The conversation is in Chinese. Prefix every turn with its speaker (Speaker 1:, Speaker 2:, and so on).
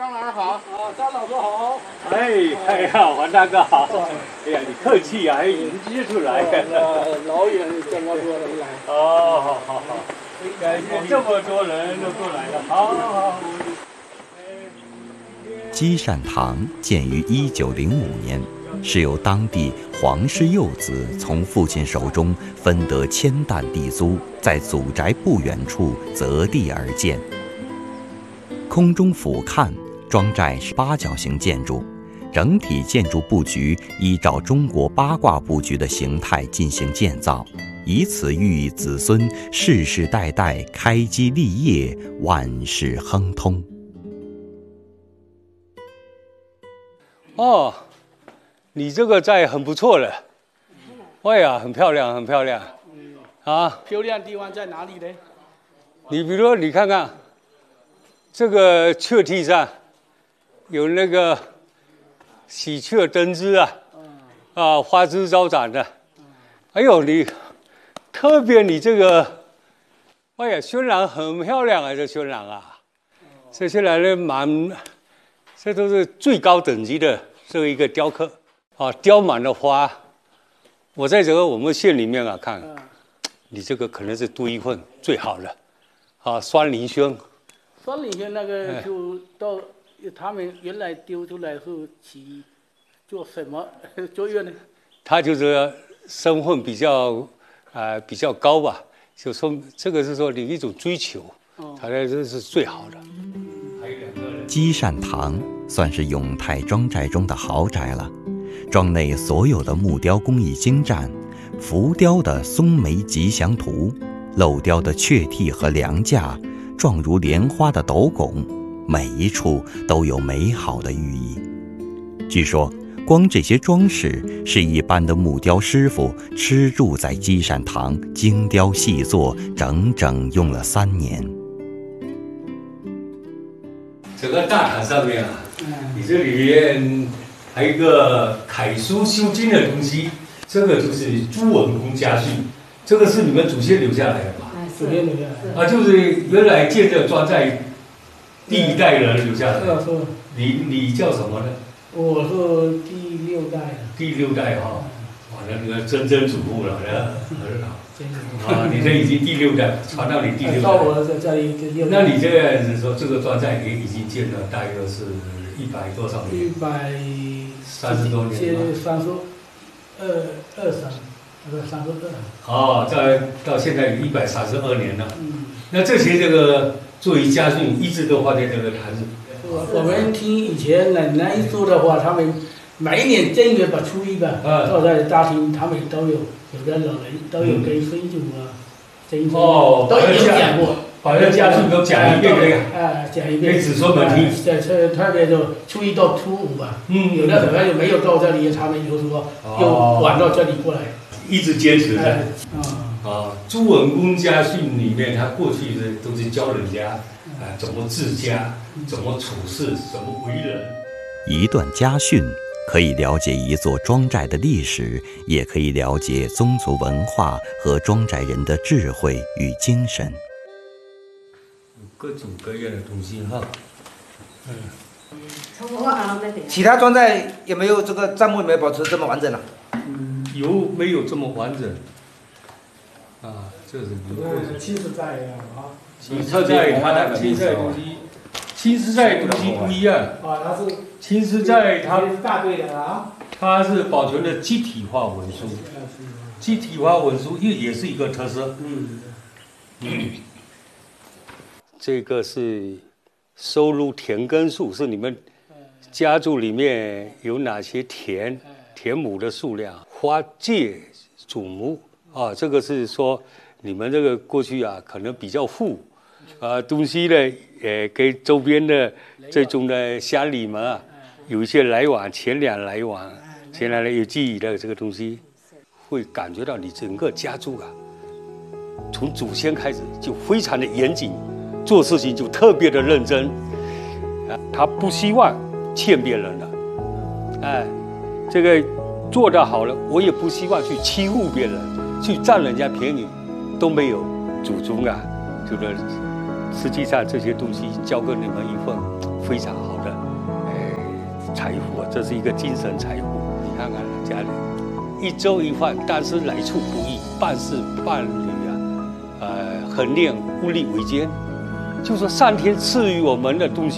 Speaker 1: 张老师好，张老师好。
Speaker 2: 哎呀，黄大哥好。哎呀，你客气啊，还迎接出来。
Speaker 1: 老远这么多人来。
Speaker 2: 哦，好。感谢这么多人都过来了，好。
Speaker 3: 积善堂建于1905年，是由当地黄氏幼子从父亲手中分得1000担地租，在祖宅不远处择地而建。空中俯瞰，庄寨是8角形建筑，整体建筑布局依照中国八卦布局的形态进行建造，以此寓意子孙世世代代开基立业，万事亨通。
Speaker 2: 哦，你这个寨很不错了。哎呀，很漂亮，很漂亮。
Speaker 1: 漂亮地方在哪里呢？
Speaker 2: 你比如说，你看看这个雀梯上有那个喜鹊登枝花枝招展的。哎呦，特别你这个，哎呀，渲染很漂亮啊，这渲染啊，这渲染的这都是最高等级的这一个雕刻雕满了花。我在我们县里面看，你这个可能是独一份最好的酸林轩。
Speaker 1: 酸林轩那个就到他们原来丢出来后起做什么作用呢？
Speaker 2: 他就是身份比较高吧，就说这个是说你一种追求，他这是最好的。
Speaker 3: 积善堂算是永泰庄寨中的豪宅了，庄内所有的木雕工艺精湛，浮雕的松梅吉祥图，镂雕的雀替和梁架，状如莲花的斗拱，每一处都有美好的寓意。据说光这些装饰是一般的木雕师傅吃住在积善堂精雕细作，整整用了3年。
Speaker 2: 整个大堂上面你这里面还有一个楷书修经的东西，这个就是朱文公家训，这个是你们祖先留下来的吧？
Speaker 1: 祖先留下来
Speaker 2: 就是原来建这庄寨第1代人留下来的。你叫什么呢？
Speaker 1: 我是第6代了。
Speaker 2: 第6代那个曾祖父了，你这已经第6代，传到你第6代。
Speaker 1: 到我这里就6代。
Speaker 2: 那你这样子说，这个庄寨也已经建了大约是100多少年？130多年了。32。到现在132年了。那这些作为家训，一直都放在这个坛子。
Speaker 1: 我们听以前奶奶说的话，他们每一年正月初1坐在大厅，他们都有的老人都有跟孙祖都有讲过，
Speaker 2: 把这家训都讲一遍
Speaker 1: 讲一遍
Speaker 2: 给子孙们听。
Speaker 1: 特别就初1到初5吧。有的可能就没有到这里，他们就说又晚到这里过来，
Speaker 2: 一直坚持着。朱文公家训里面，他过去的都是教人家怎么治家，怎么处事，怎么为人。
Speaker 3: 一段家训可以了解一座庄寨的历史，也可以了解宗族文化和庄寨人的智慧与精神。
Speaker 2: 各种各样的东西
Speaker 4: 其他庄寨有没有这个账目有没有保持这么完整
Speaker 2: 有没有这么完整？这是
Speaker 1: 青石寨
Speaker 2: 青石寨东西不一样。
Speaker 1: 它是
Speaker 2: 青石寨
Speaker 1: 大队的
Speaker 2: 它是保存的集体化文书，集体化文书也是一个特色。这个是收录田耕数，是你们家族里面有哪些田亩的数量，花界祖母这个是说你们这个过去可能比较富东西呢给周边的这种的乡里们有一些来往，钱粮来往，有记忆的这个东西，会感觉到你整个家族从祖先开始就非常的严谨，做事情就特别的认真他不希望欠别人的这个做得好了，我也不希望去欺负别人，去占人家便宜，都没有祖宗就是实际上这些东西交给你们一份非常好的财富，这是一个精神财富。你看看家里一粥一饭，但是来处不易，办事办理啊，很练物力维艰。就说上天赐予我们的东西。